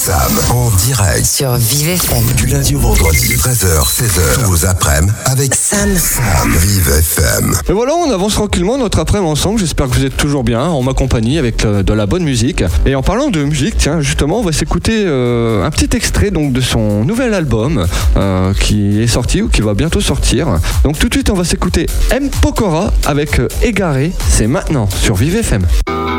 Sam en direct sur Vive FM. Du lundi au vendredi, 13h, 16h, tous après-midi avec Sam. Vive FM. Et voilà, on avance tranquillement notre après-midi ensemble. J'espère que vous êtes toujours bien en ma compagnie avec de la bonne musique. Et en parlant de musique, tiens, justement, on va s'écouter un petit extrait donc, de son nouvel album qui est sorti ou qui va bientôt sortir. Donc tout de suite, on va s'écouter M. Pokora avec Égaré. C'est maintenant sur Vive FM.